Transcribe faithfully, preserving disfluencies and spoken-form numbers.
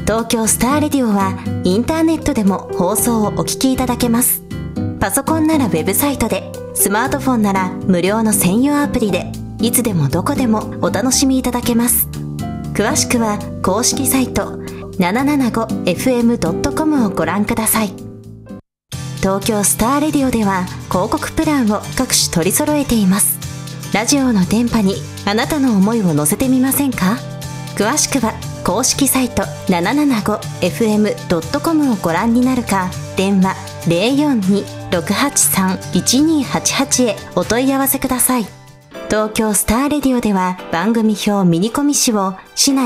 東京スターレディオはインターネットでも放送をお聞きいただけます。パソコンならウェブサイトで、スマートフォンなら無料の専用アプリで、いつでもどこでもお楽しみいただけます。詳しくは公式サイト ななななごエフエムドットコム をご覧ください。東京スターレディオでは広告プランを各種取り揃えています。ラジオの電波にあなたの思いを乗せてみませんか？詳しくは公式サイト ななななごエフエムドットコム をご覧になるか、電話 ゼロよんに ろくはちさん いちにはちはち へお問い合わせください。東京スターレディオでは番組表ミニコミ誌を市内